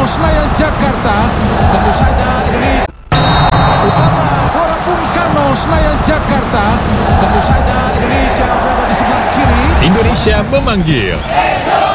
Senayan, Jakarta. Tentu saja Indonesia. Utama Gelora Bung Karno, Senayan, Jakarta. Tentu saja Indonesia berada di sebelah kiri. Indonesia memanggil.